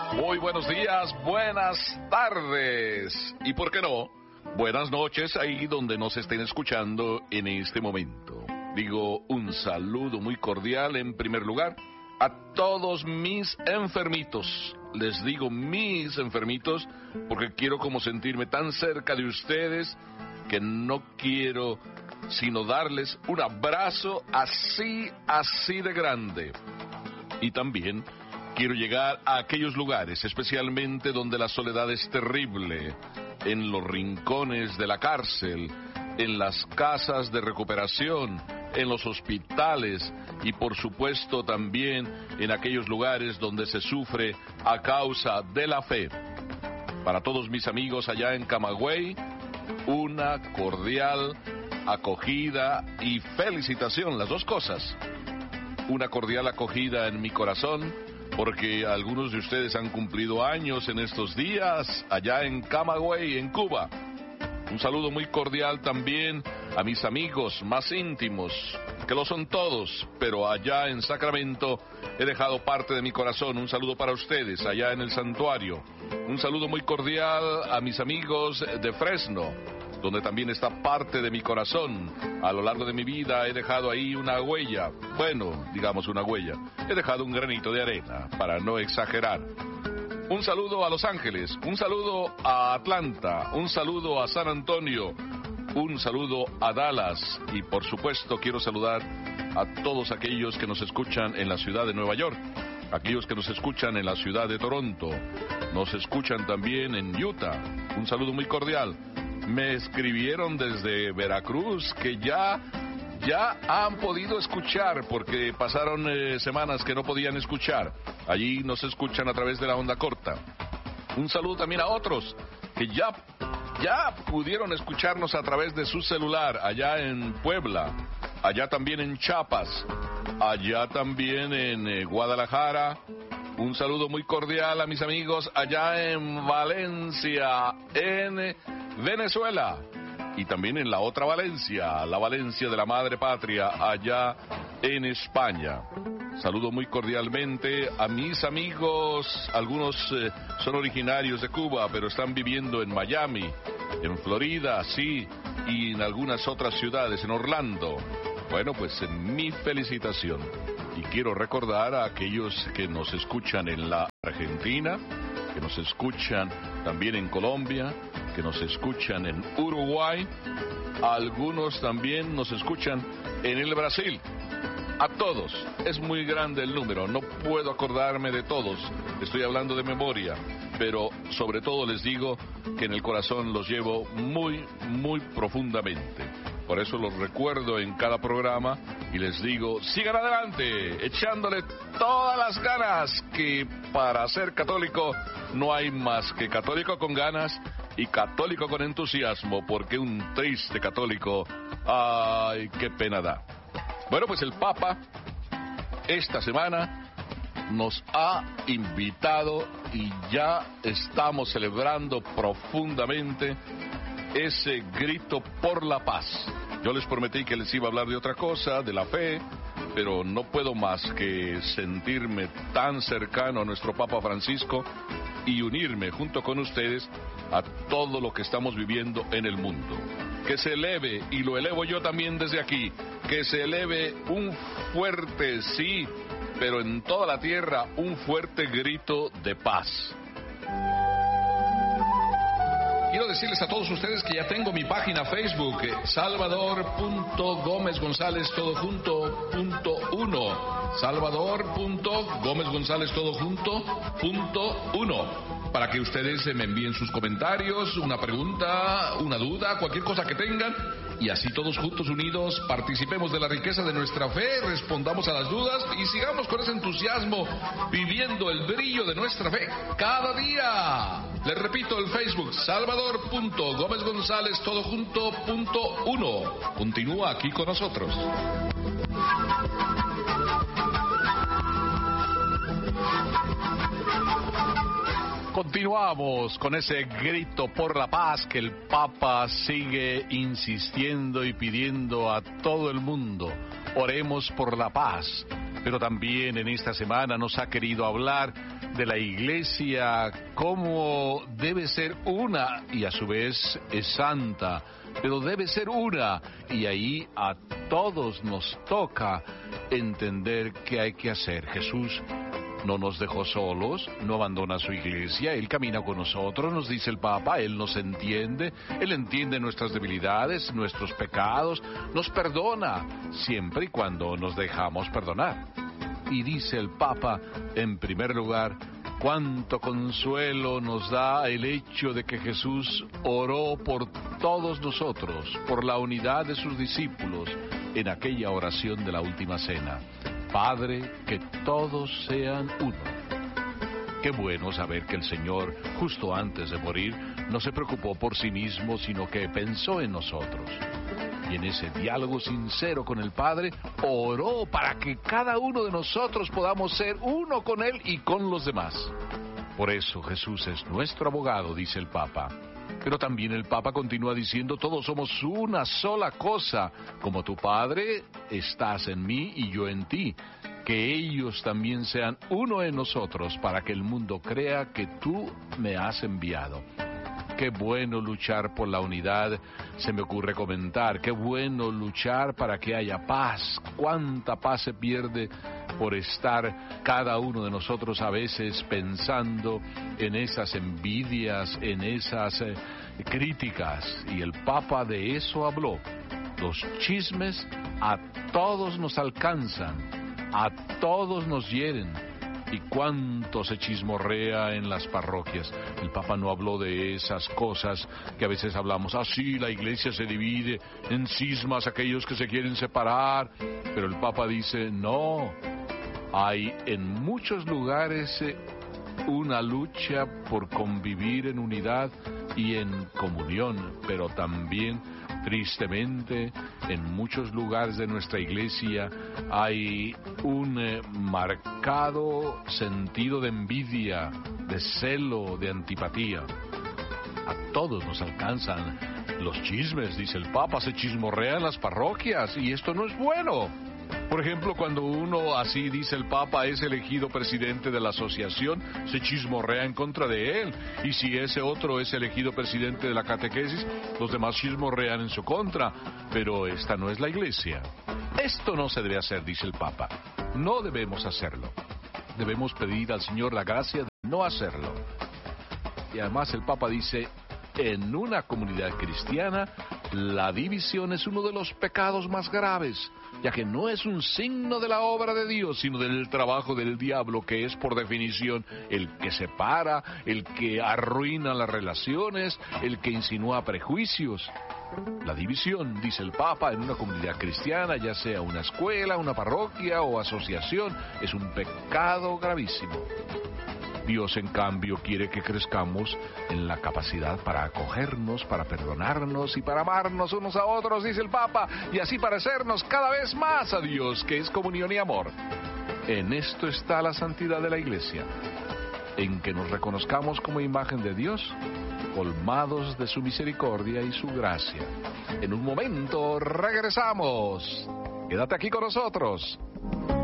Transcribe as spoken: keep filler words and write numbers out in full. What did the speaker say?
Muy buenos días, buenas tardes y, ¿por qué no?, buenas noches ahí donde nos estén escuchando en este momento. Digo un saludo muy cordial en primer lugar a todos mis enfermitos. Les digo mis enfermitos porque quiero como sentirme tan cerca de ustedes que no quiero sino darles un abrazo así, así de grande. Y también quiero llegar a aquellos lugares, especialmente donde la soledad es terrible, en los rincones de la cárcel, en las casas de recuperación, en los hospitales y por supuesto también en aquellos lugares donde se sufre a causa de la fe. Para todos mis amigos allá en Camagüey, una cordial acogida y felicitación, las dos cosas. Una cordial acogida en mi corazón, porque algunos de ustedes han cumplido años en estos días allá en Camagüey, en Cuba. Un saludo muy cordial también a mis amigos más íntimos, que lo son todos, pero allá en Sacramento he dejado parte de mi corazón. Un saludo para ustedes allá en el santuario. Un saludo muy cordial a mis amigos de Fresno, donde también está parte de mi corazón. A lo largo de mi vida he dejado ahí una huella, bueno, digamos una huella. He dejado un granito de arena, para no exagerar. Un saludo a Los Ángeles, un saludo a Atlanta, un saludo a San Antonio, un saludo a Dallas y por supuesto quiero saludar a todos aquellos que nos escuchan en la ciudad de Nueva York, aquellos que nos escuchan en la ciudad de Toronto, nos escuchan también en Utah. Un saludo muy cordial. Me escribieron desde Veracruz que ya, ya han podido escuchar porque pasaron eh, semanas que no podían escuchar. Allí nos escuchan a través de la onda corta. Un saludo también a otros que ya, ya pudieron escucharnos a través de su celular allá en Puebla, allá también en Chiapas, allá también en eh, Guadalajara. Un saludo muy cordial a mis amigos allá en Valencia, en Venezuela, y también en la otra Valencia, la Valencia de la Madre Patria, allá en España. Saludo muy cordialmente a mis amigos, algunos eh, son originarios de Cuba, pero están viviendo en Miami, en Florida, sí, y en algunas otras ciudades, en Orlando. Bueno, pues en mi felicitación. Y quiero recordar a aquellos que nos escuchan en la Argentina, que nos escuchan también en Colombia, que nos escuchan en Uruguay, algunos también nos escuchan en el Brasil. A todos, es muy grande el número, no puedo acordarme de todos, estoy hablando de memoria, pero sobre todo les digo que en el corazón los llevo muy, muy profundamente. Por eso los recuerdo en cada programa y les digo, sigan adelante, echándole todas las ganas, que para ser católico no hay más que católico con ganas y católico con entusiasmo, porque un triste católico, ay, qué pena da. Bueno, pues el Papa esta semana nos ha invitado y ya estamos celebrando profundamente ese grito por la paz. Yo les prometí que les iba a hablar de otra cosa, de la fe, pero no puedo más que sentirme tan cercano a nuestro Papa Francisco y unirme junto con ustedes a todo lo que estamos viviendo en el mundo. Que se eleve, y lo elevo yo también desde aquí, que se eleve un fuerte, sí, pero en toda la tierra, un fuerte grito de paz. Quiero decirles a todos ustedes que ya tengo mi página Facebook, salvador punto gómez gonzález todo junto punto uno, salvador punto gómez gonzález todo junto punto uno, para que ustedes me envíen sus comentarios, una pregunta, una duda, cualquier cosa que tengan, y así todos juntos unidos participemos de la riqueza de nuestra fe, respondamos a las dudas y sigamos con ese entusiasmo viviendo el brillo de nuestra fe cada día. Les repito, el Facebook, salvador punto gómez gonzález todo junto punto uno. Continúa aquí con nosotros. Continuamos con ese grito por la paz que el Papa sigue insistiendo y pidiendo a todo el mundo. Oremos por la paz. pero también en esta semana nos ha querido hablar de la iglesia, cómo debe ser una y a su vez es santa, pero debe ser una y ahí a todos nos toca entender qué hay que hacer. Jesús no nos dejó solos, no abandona su iglesia, Él camina con nosotros, nos dice el Papa, Él nos entiende, Él entiende nuestras debilidades, nuestros pecados, nos perdona, siempre y cuando nos dejamos perdonar. Y dice el Papa, en primer lugar, cuánto consuelo nos da el hecho de que Jesús oró por todos nosotros, por la unidad de sus discípulos, en aquella oración de la última cena. Padre, que todos sean uno. Qué bueno saber que el Señor, justo antes de morir, no se preocupó por sí mismo, sino que pensó en nosotros. Y en ese diálogo sincero con el Padre, oró para que cada uno de nosotros podamos ser uno con Él y con los demás. Por eso Jesús es nuestro abogado, dice el Papa. Pero también el Papa continúa diciendo, todos somos una sola cosa, como tu Padre estás en mí y yo en ti, que ellos también sean uno en nosotros para que el mundo crea que tú me has enviado. Qué bueno luchar por la unidad, se me ocurre comentar, qué bueno luchar para que haya paz, cuánta paz se pierde por estar cada uno de nosotros a veces pensando en esas envidias, en esas eh, críticas, y el Papa de eso habló. Los chismes a todos nos alcanzan, a todos nos hieren. ¿Y cuánto se chismorrea en las parroquias? El Papa no habló de esas cosas que a veces hablamos. Ah, sí, la iglesia se divide en cismas, aquellos que se quieren separar. Pero el Papa dice, no, hay en muchos lugares eh, una lucha por convivir en unidad y en comunión, pero también, tristemente, en muchos lugares de nuestra iglesia hay un eh, marcado sentido de envidia, de celo, de antipatía. A todos nos alcanzan los chismes, dice el Papa, se chismorrea en las parroquias y esto no es bueno. Por ejemplo, cuando uno, así dice el Papa, es elegido presidente de la asociación, se chismorrea en contra de él. Y si ese otro es elegido presidente de la catequesis, los demás chismorrean en su contra. Pero esta no es la iglesia. Esto no se debe hacer, dice el Papa. No debemos hacerlo. Debemos pedir al Señor la gracia de no hacerlo. Y además el Papa dice, en una comunidad cristiana, la división es uno de los pecados más graves, ya que no es un signo de la obra de Dios, sino del trabajo del diablo, que es por definición el que separa, el que arruina las relaciones, el que insinúa prejuicios. La división, dice el Papa, en una comunidad cristiana, ya sea una escuela, una parroquia o asociación, es un pecado gravísimo. Dios, en cambio, quiere que crezcamos en la capacidad para acogernos, para perdonarnos y para amarnos unos a otros, dice el Papa, y así parecernos cada vez más a Dios, que es comunión y amor. En esto está la santidad de la Iglesia, en que nos reconozcamos como imagen de Dios, colmados de su misericordia y su gracia. En un momento regresamos. Quédate aquí con nosotros.